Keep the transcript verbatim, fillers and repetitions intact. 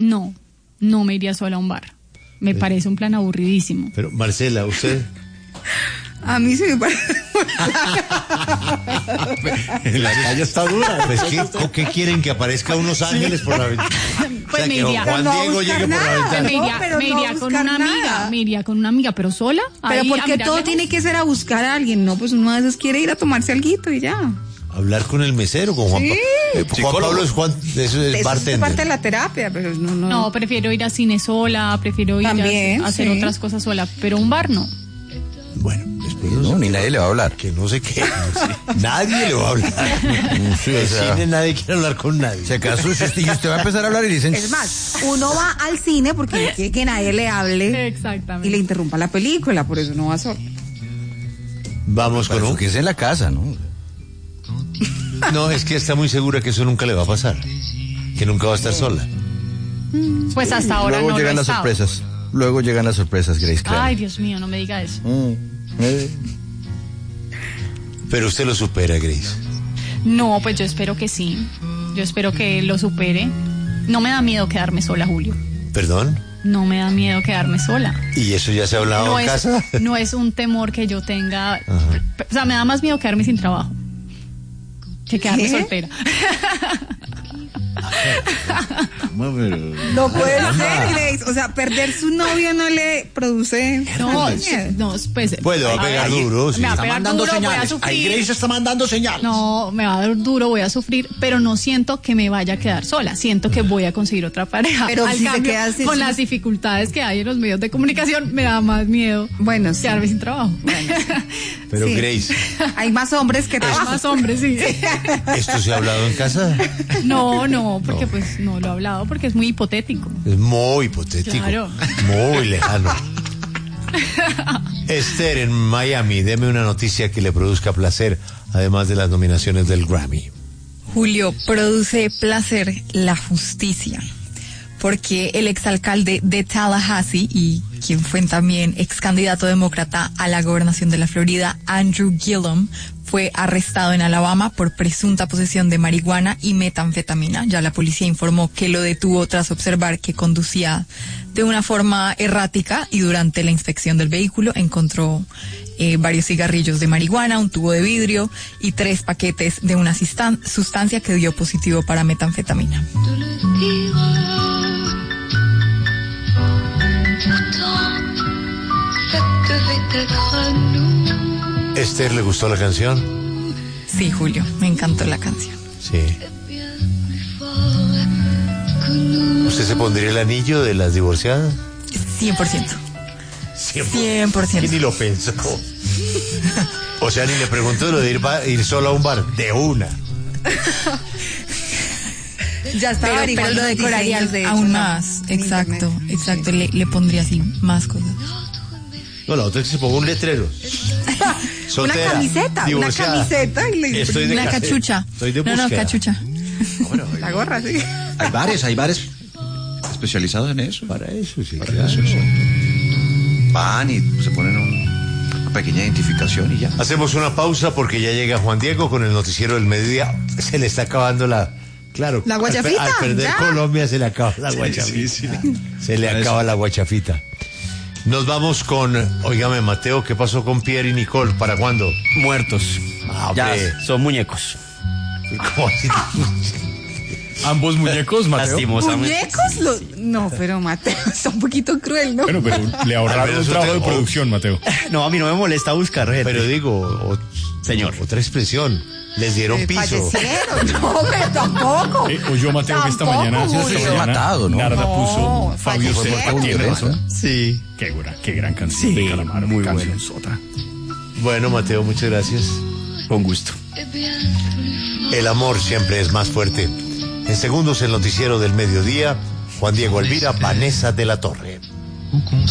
No, no me iría sola a un bar. Me eh. parece un plan aburridísimo. Pero, Marcela, ¿usted? A mí sí me parece. La calle está dura. Pues, ¿qué, ¿Qué quieren? ¿Que aparezca unos ángeles sí. por la ventana? Pues o sea, me iría. Juan no Diego llegue nada. por la ventana. Me iría, no, me iría no con una nada. amiga. Me iría con una amiga, pero sola. Pero ahí, porque todo tiene que ser a buscar a alguien, ¿no? Pues uno a veces quiere ir a tomarse alguito y ya. Hablar con el mesero, con Juan, sí. pa- eh, Juan Pablo es Juan, eso es eso bartender. es parte de la terapia, pero no, no. No, prefiero ir a cine sola, prefiero ir También, a, a hacer sí. otras cosas sola, pero un bar no. Bueno, después no, no ni nadie le va a hablar. Que no sé qué. No sé. Nadie le va a hablar. Sí, en o sea, cine nadie quiere hablar con nadie. Si acaso usted, y usted va a empezar a hablar y dicen... Es más, uno va al cine porque quiere que nadie le hable. Exactamente. Y le interrumpa la película, por eso no va solo. Vamos con un... que es en la casa, ¿no? No, es que está muy segura que eso nunca le va a pasar. Que nunca va a estar sola. Pues hasta ahora Luego no llegan lo las he estado. sorpresas. Luego llegan las sorpresas, Grace. Claro. Ay, Dios mío, no me diga eso. Mm. Eh. Pero usted lo supera, Grace. No, pues yo espero que sí. Yo espero que lo supere. No me da miedo quedarme sola, Julio. ¿Perdón? No me da miedo quedarme sola. ¿Y eso ya se ha hablado No en es, casa? no es un temor que yo tenga. Ajá. O sea, me da más miedo quedarme sin trabajo que quedarme ¿Qué? soltera. No puede ser, Grace. O sea, perder su novio no le produce. No, miedo. no, pues. Pues le va a pegar ver, duro, sí. Me va a Está pegar mandando duro, voy a señales. sufrir. Ahí Grace está mandando señales. No, me va a dar duro, voy a sufrir, pero no siento que me vaya a quedar sola. Siento que voy a conseguir otra pareja. Pero Al si se cambio, queda así, con sí. las dificultades que hay en los medios de comunicación, me da más miedo Bueno, sí. quedarme sin trabajo. Pero Sí. Grace, Hay más hombres que Hay trabajan. más hombres, sí. ¿esto se ha hablado en casa? No, no, porque pues no lo he hablado, porque es muy hipotético. Es muy hipotético. Claro. Muy lejano. Esther, en Miami, deme una noticia que le produzca placer, además de las nominaciones del Grammy. Julio, produce placer la justicia, porque el exalcalde de Tallahassee y quien fue también ex candidato demócrata a la gobernación de la Florida, Andrew Gillum, fue arrestado en Alabama por presunta posesión de marihuana y metanfetamina. Ya la policía informó que lo detuvo tras observar que conducía de una forma errática y durante la inspección del vehículo encontró eh, varios cigarrillos de marihuana, un tubo de vidrio y tres paquetes de una sistan- sustancia que dio positivo para metanfetamina. ¿Esther le gustó la canción? Sí, Julio, me encantó la canción. Sí. ¿Usted se pondría el anillo de las divorciadas? cien por ciento. cien por ciento. ¿Quién ni lo pensó? O sea, ni le preguntó lo de ir, ba- ir solo a un bar. De una. Ya estaba Pero, pero averiguando lo decoraría diseños de aún hecho, más. en Exacto, internet. exacto. Le, le pondría así más cosas. No, la otra es que se ponga un letrero. Una Soltera, camiseta, divorciada. una camiseta y le Estoy de Una casa- cachucha. Estoy de No, no, búsqueda. cachucha. Bueno, la gorra, sí. hay bares, hay bares especializados en eso. Para eso, sí. Para claro. eso, sí. Van y se ponen un, una pequeña identificación y ya. Hacemos una pausa porque ya llega Juan Diego con el noticiero del mediodía. Se le está acabando la... Claro, La guachafita, al, pe- al perder ya. Colombia se le acaba la Sí, guachafita. sí, sí. Se le Para acaba eso. la guachafita. Nos vamos con, óigame, Mateo, ¿qué pasó con Pierre y Nicole? ¿Para cuándo? Muertos. Ah, Ya hombre. son muñecos. ¿Cómo así? Ambos muñecos, Mateo. Lastimosamente. ¿Muñecos? Lo... No, pero Mateo, está un poquito cruel, ¿no? Bueno, pero le Al ahorraron menos un trabajo usted- de producción, Mateo. No, a mí no me molesta buscar gente. Pero digo, o- Señor. otra expresión. Les dieron Eh, piso. Fallecieron, no, pero tampoco. Eh, oyó Mateo que esta Tampoco, mañana, Julio. esta Se ha mañana, matado, ¿no? Narda No, puso Fabio fallecieron. Serpa tiene Violento, razón. Sí. Qué, gra- qué gran canción Sí, de Calamaro. muy canción buena. sota. Bueno, Mateo, muchas gracias. Con gusto. El amor siempre es más fuerte. En segundos, el noticiero del mediodía. Juan Diego Elvira, Vanessa de la Torre.